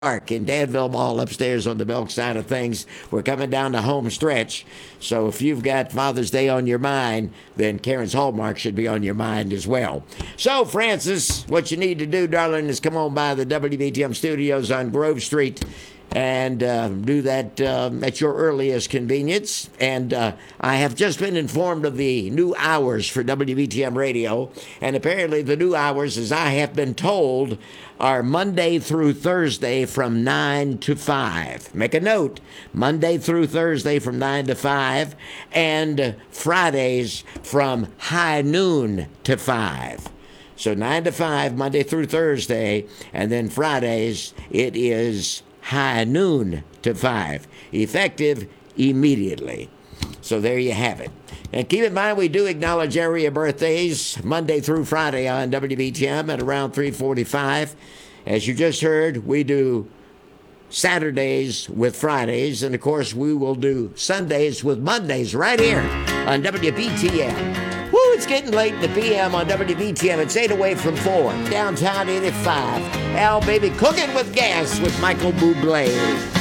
Park in Danville Mall upstairs on the Belk side of things. We're coming down the home stretch. So if you've got Father's Day on your mind, then Karen's Hallmark should be on your mind as well. So, Francis, what you need to do, darling, is come on by the WBTM studios on Grove Street and do that at your earliest convenience. And I have just been informed of the new hours for WBTM Radio. And apparently the new hours, as I have been told, are Monday through Thursday from 9 to 5. Make a note, Monday through Thursday from 9 to 5, and Fridays from high noon to 5. So 9 to 5, Monday through Thursday, and then Fridays, it is high noon to 5, effective immediately. So there you have it. And keep in mind, we do acknowledge area birthdays Monday through Friday on WBTM at around 3:45. As you just heard, we do Saturdays with Fridays, and of course, we will do Sundays with Mondays right here on WBTM. Woo, it's getting late in the PM on WBTM. It's 8 away from 4. Downtown 85. Al Baby cooking with gas with Michael Bublé.